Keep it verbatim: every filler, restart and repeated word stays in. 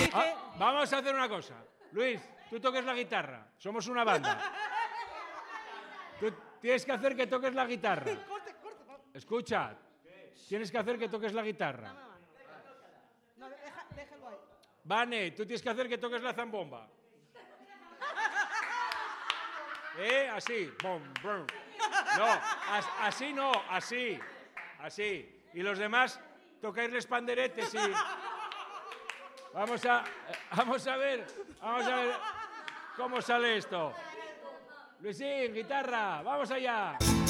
dije... Ah, vamos a hacer una cosa. Luis, tú toques la guitarra. Somos una banda. Tú tienes que hacer que toques la guitarra. Corte, corte, corte. Escucha. Tienes que hacer que toques la guitarra. No, no, no. No, deja, déjalo ahí. Vane, tú tienes que hacer que toques la zambomba. ¿Eh? Así. Bom, bom. No, as- así no, así. Así. Y los demás tocáis los panderetes y... Vamos a, vamos a ver, vamos a ver cómo sale esto. Luisín, guitarra, vamos allá.